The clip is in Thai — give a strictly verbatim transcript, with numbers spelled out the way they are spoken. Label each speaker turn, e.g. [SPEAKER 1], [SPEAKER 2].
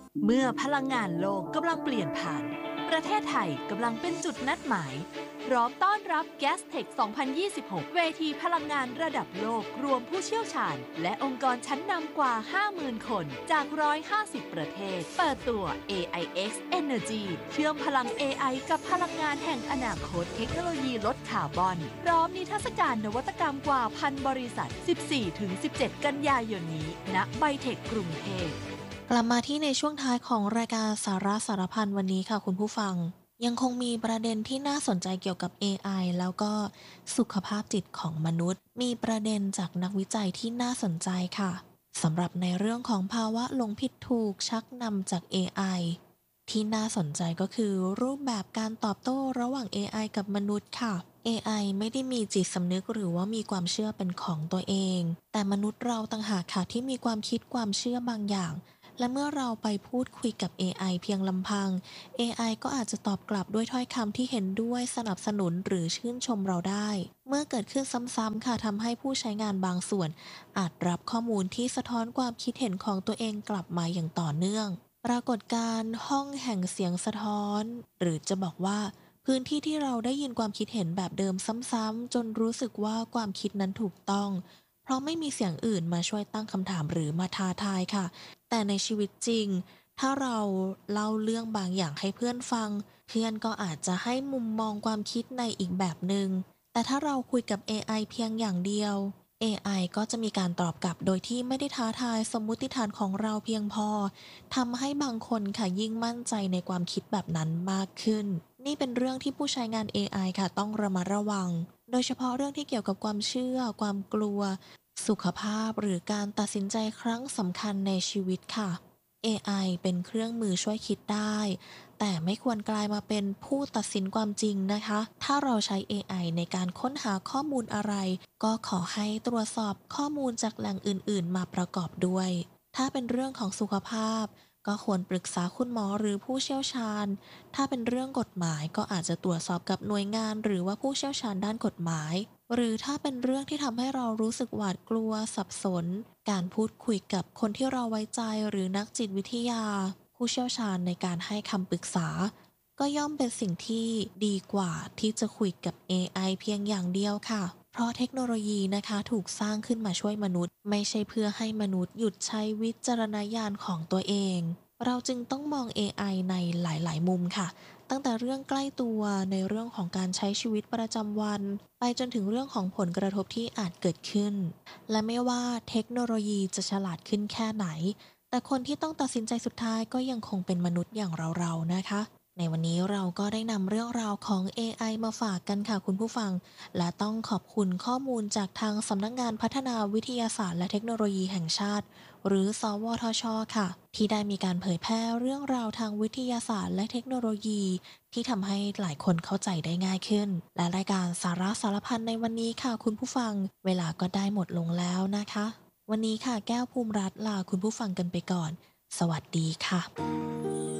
[SPEAKER 1] เมื่อพลังงานโลกกำลังเปลี่ยนผ่าน ประเทศไทยกำลังเป็นจุดนัดหมายพร้อมต้อนรับ Gastech สองพันยี่สิบหก เวทีพลังงานระดับโลกรวมผู้เชี่ยวชาญและองค์กรชั้นนำกว่า ห้าหมื่น คนจาก หนึ่งร้อยห้าสิบ ประเทศ เปิดตัว เอ ไอ เอ็กซ์ Energy เชื่อมพลัง เอ ไอ กับพลังงานแห่งอนาคตเทคโนโลยีลดคาร์บอนพร้อมนิทรรศการนวัตกรรมกว่าพันบริษัท สิบสี่ถึงสิบเจ็ด กันยายนนี้ณไบเทคกรุงเทพ
[SPEAKER 2] กลับมาที่ในช่วงท้ายของรายการสาระสารพันวันนี้ค่ะคุณผู้ฟังยังคงมีประเด็นที่น่าสนใจเกี่ยวกับ เอ ไอ แล้วก็สุขภาพจิตของมนุษย์มีประเด็นจากนักวิจัยที่น่าสนใจค่ะสำหรับในเรื่องของภาวะหลงผิดถูกชักนำจาก เอ ไอ ที่น่าสนใจก็คือรูปแบบการตอบโต้ระหว่าง เอ ไอ กับมนุษย์ค่ะ เอ ไอ ไม่ได้มีจิตสำนึกหรือว่ามีความเชื่อเป็นของตัวเองแต่มนุษย์เราต่างหากค่ะที่มีความคิดความเชื่อบางอย่างและเมื่อเราไปพูดคุยกับ เอ ไอ เพียงลำพัง เอ ไอ ก็อาจจะตอบกลับด้วยถ้อยคำที่เห็นด้วยสนับสนุนหรือชื่นชมเราได้เมื่อเกิดขึ้นซ้ำๆค่ะทำให้ผู้ใช้งานบางส่วนอาจรับข้อมูลที่สะท้อนความคิดเห็นของตัวเองกลับมาอย่างต่อเนื่องปรากฏการณ์ห้องแห่งเสียงสะท้อนหรือจะบอกว่าพื้นที่ที่เราได้ยินความคิดเห็นแบบเดิมซ้ำๆจนรู้สึกว่าความคิดนั้นถูกต้องเพราะไม่มีเสียงอื่นมาช่วยตั้งคำถามหรือมาท้าทายค่ะแต่ในชีวิตจริงถ้าเราเล่าเรื่องบางอย่างให้เพื่อนฟังเพื่อนก็อาจจะให้มุมมองความคิดในอีกแบบหนึ่งแต่ถ้าเราคุยกับ เอ ไอ เพียงอย่างเดียว เอ ไอ ก็จะมีการตอบกลับโดยที่ไม่ได้ท้าทายสมมุติฐานของเราเพียงพอทำให้บางคนค่ะยิ่งมั่นใจในความคิดแบบนั้นมากขึ้นนี่เป็นเรื่องที่ผู้ใช้งาน เอ ไอ ค่ะต้องระมัดระวังโดยเฉพาะเรื่องที่เกี่ยวกับความเชื่อความกลัวสุขภาพหรือการตัดสินใจครั้งสำคัญในชีวิตค่ะ เอ ไอ เป็นเครื่องมือช่วยคิดได้แต่ไม่ควรกลายมาเป็นผู้ตัดสินความจริงนะคะถ้าเราใช้ เอ ไอ ในการค้นหาข้อมูลอะไรก็ขอให้ตรวจสอบข้อมูลจากแหล่งอื่นๆมาประกอบด้วยถ้าเป็นเรื่องของสุขภาพก็ควรปรึกษาคุณหมอหรือผู้เชี่ยวชาญถ้าเป็นเรื่องกฎหมายก็อาจจะตรวจสอบกับหน่วยงานหรือว่าผู้เชี่ยวชาญด้านกฎหมายหรือถ้าเป็นเรื่องที่ทำให้เรารู้สึกหวาดกลัวสับสนการพูดคุยกับคนที่เราไว้ใจหรือนักจิตวิทยาผู้เชี่ยวชาญในการให้คำปรึกษาก็ย่อมเป็นสิ่งที่ดีกว่าที่จะคุยกับ เอ ไอ เพียงอย่างเดียวค่ะเพราะเทคโนโลยีนะคะถูกสร้างขึ้นมาช่วยมนุษย์ไม่ใช่เพื่อให้มนุษย์หยุดใช้วิจารณญาณของตัวเองเราจึงต้องมอง เอ ไอ ในหลายๆมุมค่ะตั้งแต่เรื่องใกล้ตัวในเรื่องของการใช้ชีวิตประจำวันไปจนถึงเรื่องของผลกระทบที่อาจเกิดขึ้นและไม่ว่าเทคโนโลยีจะฉลาดขึ้นแค่ไหนแต่คนที่ต้องตัดสินใจสุดท้ายก็ยังคงเป็นมนุษย์อย่างเราๆนะคะในวันนี้เราก็ได้นำเรื่องราวของ เอ ไอ มาฝากกันค่ะคุณผู้ฟังและต้องขอบคุณข้อมูลจากทางสำนักงานพัฒนาวิทยาศาสตร์และเทคโนโลยีแห่งชาติหรือสวทชค่ะที่ได้มีการเผยแพร่เรื่องราวทางวิทยาศาสตร์และเทคโนโลยีที่ทำให้หลายคนเข้าใจได้ง่ายขึ้นและรายการสาระสารพันในวันนี้ค่ะคุณผู้ฟังเวลาก็ได้หมดลงแล้วนะคะวันนี้ค่ะแก้วภูมิรัตน์ลาคุณผู้ฟังกันไปก่อนสวัสดีค่ะ